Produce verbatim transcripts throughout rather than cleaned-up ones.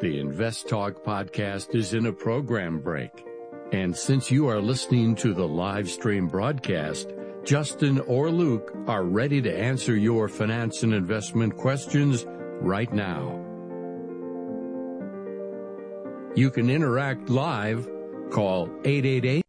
The Invest Talk podcast is in a program break. And since you are listening to the live stream broadcast, Justin or Luke are ready to answer your finance and investment questions right now. You can interact live. Call eight eight eight.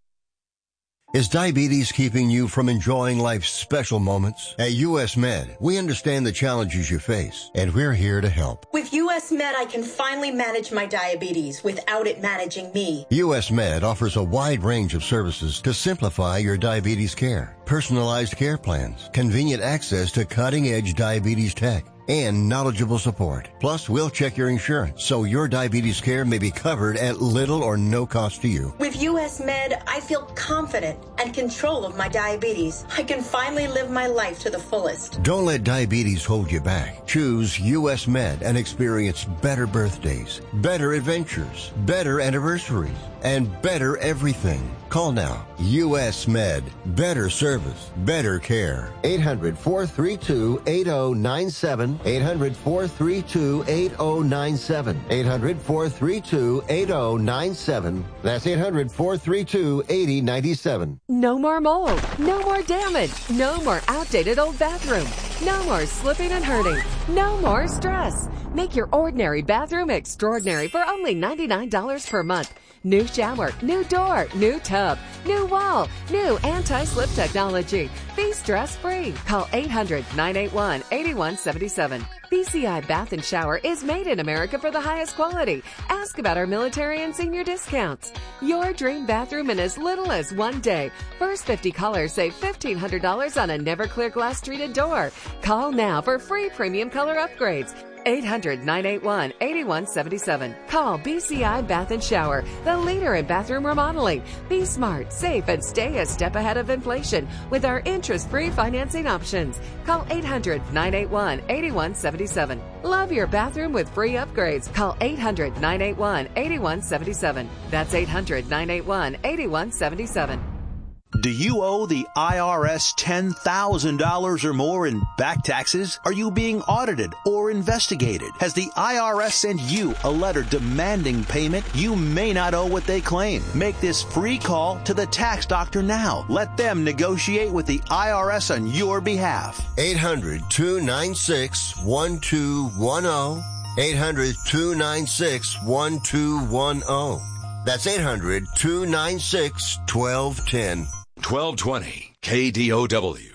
Is diabetes keeping you from enjoying life's special moments? At U S Med, we understand the challenges you face, and we're here to help. With U S Med, I can finally manage my diabetes without it managing me. U S Med offers a wide range of services to simplify your diabetes care. Personalized care plans, convenient access to cutting-edge diabetes tech, and knowledgeable support. Plus, we'll check your insurance so your diabetes care may be covered at little or no cost to you. With U S Med, I feel confident and control of my diabetes. I can finally live my life to the fullest. Don't let diabetes hold you back. Choose U S Med and experience better birthdays, better adventures, better anniversaries, and better everything. Call now. U S Med. Better service. Better care. eight hundred, four three two, eight oh nine seven. eight hundred, four three two, eight oh nine seven. eight hundred, four three two, eight oh nine seven. That's eight hundred, four three two, eight oh nine seven. No more mold. No more damage. No more outdated old bathroom. No more slipping and hurting. No more stress. Make your ordinary bathroom extraordinary for only ninety-nine dollars per month. New shower, new door, new tub, new wall, new anti-slip technology. Be stress-free. Call eight hundred, nine eight one, eight one seven seven. B C I Bath and Shower is made in America for the highest quality. Ask about our military and senior discounts. Your dream bathroom in as little as one day. First fifty callers save fifteen hundred dollars on a never clear glass treated door. Call now for free premium color upgrades. eight hundred, nine eight one, eight one seven seven. Call B C I Bath and Shower, the leader in bathroom remodeling. Be smart, safe, and stay a step ahead of inflation with our interest-free financing options. Call eight hundred, nine eight one, eight one seven seven. Love your bathroom with free upgrades. Call eight hundred, nine eight one, eight one seven seven. That's eight hundred, nine eight one, eight one seven seven. Do you owe the I R S ten thousand dollars or more in back taxes? Are you being audited or investigated? Has the I R S sent you a letter demanding payment? You may not owe what they claim. Make this free call to the tax doctor now. Let them negotiate with the I R S on your behalf. eight hundred, two nine six, one two one zero. eight hundred, two nine six, one two one zero. That's eight hundred, two nine six, one two one zero. twelve twenty K D O W.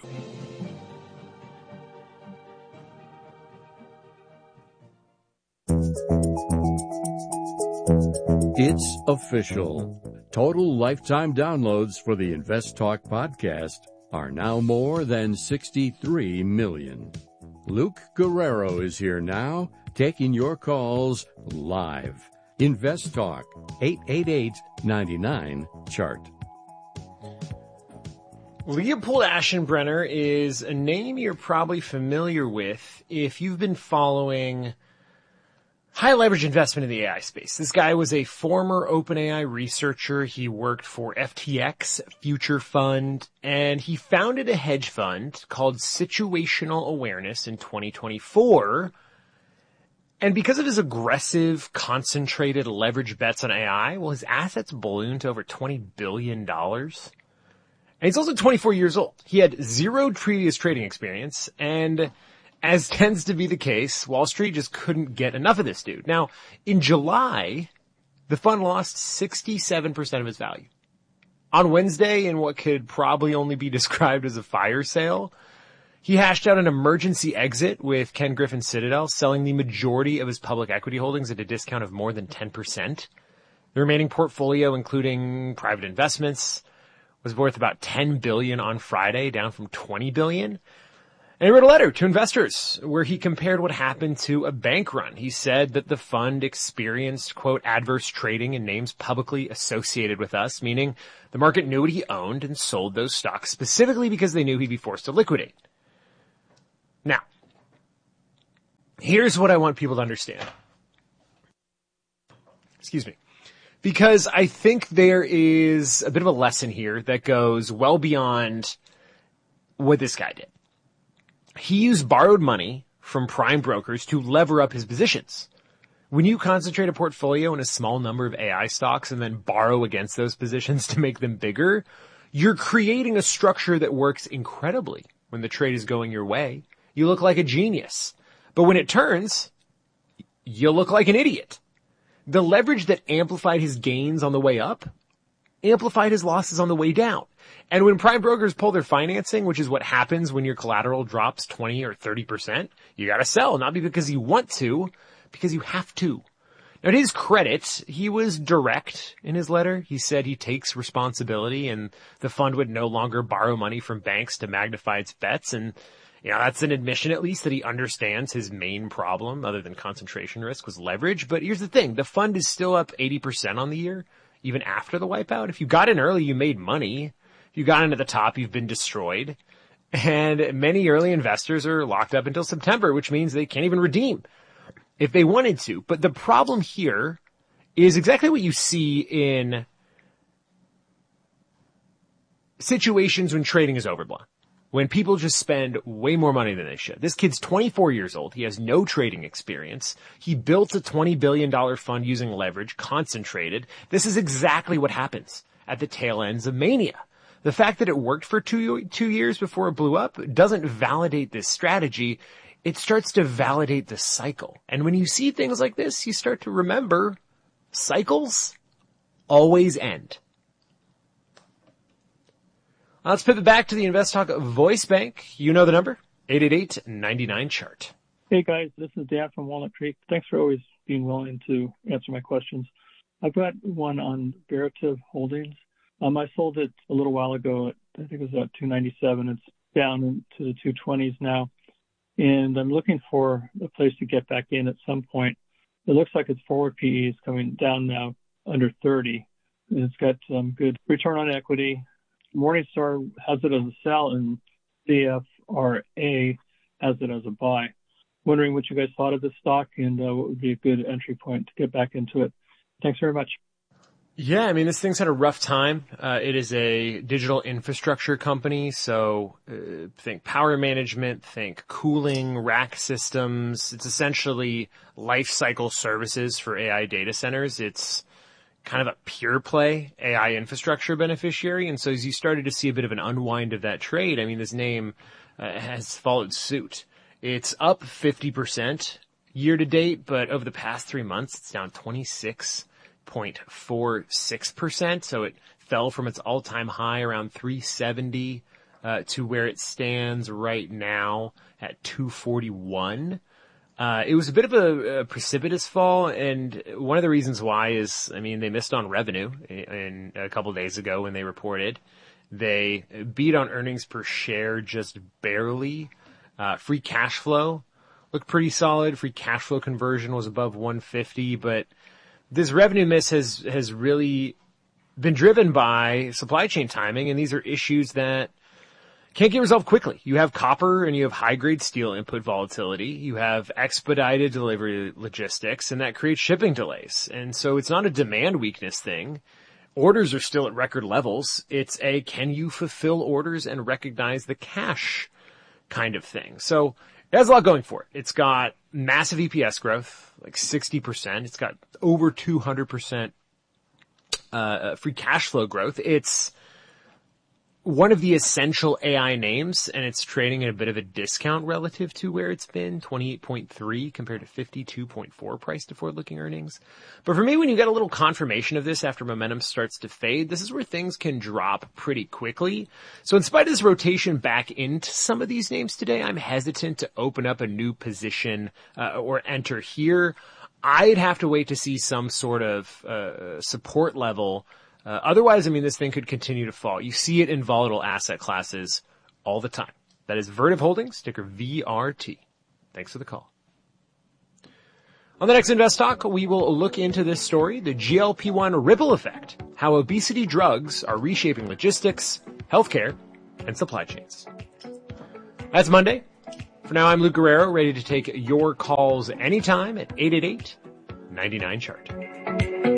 It's official. Total lifetime downloads for the Invest Talk podcast are now more than sixty-three million. Luke Guerrero is here now, taking your calls live. Invest Talk, eight eight eight, nine nine, chart. Leopold Aschenbrenner is a name you're probably familiar with if you've been following high leverage investment in the A I space. This guy was a former OpenAI researcher. He worked for F T X Future Fund, and he founded a hedge fund called Situational Awareness in twenty twenty-four. And because of his aggressive, concentrated leverage bets on A I, well, his assets ballooned to over twenty billion dollars. And he's also twenty-four years old. He had zero previous trading experience, and as tends to be the case, Wall Street just couldn't get enough of this dude. Now, in July, the fund lost sixty-seven percent of its value. On Wednesday, in what could probably only be described as a fire sale, he hashed out an emergency exit with Ken Griffin Citadel, selling the majority of his public equity holdings at a discount of more than ten percent. The remaining portfolio, including private investments, was worth about ten billion dollars on Friday, down from twenty billion dollars. And he wrote a letter to investors where he compared what happened to a bank run. He said that the fund experienced, quote, adverse trading in names publicly associated with us, meaning the market knew what he owned and sold those stocks specifically because they knew he'd be forced to liquidate. Now, here's what I want people to understand. Excuse me. Because I think there is a bit of a lesson here that goes well beyond what this guy did. He used borrowed money from prime brokers to lever up his positions, When you concentrate a portfolio in a small number of A I stocks and then borrow against those positions to make them bigger, you're creating a structure that works incredibly when the trade is going your way. You look like a genius. But when it turns, you look like an idiot. The leverage that amplified his gains on the way up amplified his losses on the way down. And when prime brokers pull their financing, which is what happens when your collateral drops twenty or thirty percent, you gotta sell, not because you want to, because you have to. Now, to his credit, he was direct in his letter. He said he takes responsibility and the fund would no longer borrow money from banks to magnify its bets. And, you know, that's an admission at least that he understands his main problem, other than concentration risk, was leverage. But here's the thing. The fund is still up eighty percent on the year, even after the wipeout. If you got in early, you made money. If you got in at the top, you've been destroyed. And many early investors are locked up until September, which means they can't even redeem if they wanted to. But the problem here is exactly what you see in situations when trading is overblown, when people just spend way more money than they should. This kid's twenty-four years old. He has no trading experience. He built a twenty billion dollars fund using leverage, concentrated. This is exactly what happens at the tail ends of mania. The fact that it worked for two, two years before it blew up doesn't validate this strategy. It starts to validate the cycle. And when you see things like this, you start to remember cycles always end. Let's pivot back to the InvestTalk voice bank. You know the number, eight eight eight, nine nine, chart. Hey guys, this is Dan from Walnut Creek. Thanks for always being willing to answer my questions. I've got one on Veritiv Holdings. Um, I sold it a little while ago. At, I think it was at two ninety-seven. It's down into the two twenties now. And I'm looking for a place to get back in at some point. It looks like its forward P E is coming down now under thirty. And it's got some good return on equity. Morningstar has it as a sell, and C F R A has it as a buy. Wondering what you guys thought of this stock and uh, what would be a good entry point to get back into it. Thanks very much. Yeah, I mean, this thing's had a rough time. Uh, it is a digital infrastructure company, so uh, think power management, think cooling, rack systems. It's essentially life cycle services for A I data centers. It's kind of a pure play A I infrastructure beneficiary, and so as you started to see a bit of an unwind of that trade, I mean, this name uh, has followed suit. It's up fifty percent year to date, but over the past three months, it's down twenty-six point four six percent. So it fell from its all-time high around three seventy uh, to where it stands right now at two forty-one. Uh, it was a bit of a, a precipitous fall, and one of the reasons why is, I mean, they missed on revenue in, in a couple days ago when they reported. They beat on earnings per share just barely. Uh, free cash flow looked pretty solid. Free cash flow conversion was above one fifty, but this revenue miss has, has really been driven by supply chain timing, and these are issues that can't get resolved quickly. You have copper and you have high-grade steel input volatility. You have expedited delivery logistics, and that creates shipping delays. And so it's not a demand weakness thing. Orders are still at record levels. It's a can you fulfill orders and recognize the cash kind of thing. So it has a lot going for it. It's got massive E P S growth, like sixty percent. It's got over two hundred percent uh free cash flow growth. It's one of the essential A I names, and it's trading at a bit of a discount relative to where it's been, twenty-eight point three compared to fifty-two point four price to forward-looking earnings. But for me, when you get a little confirmation of this after momentum starts to fade, this is where things can drop pretty quickly. So in spite of this rotation back into some of these names today, I'm hesitant to open up a new position uh, or enter here. I'd have to wait to see some sort of uh, support level. Uh, otherwise, I mean, this thing could continue to fall. You see it in volatile asset classes all the time. That is Veritiv Holdings, ticker V R T. Thanks for the call. On the next Invest Talk, we will look into this story, the G L P one ripple effect, how obesity drugs are reshaping logistics, healthcare, and supply chains. That's Monday. For now, I'm Luke Guerrero, ready to take your calls anytime at eight eight eight, nine nine, chart.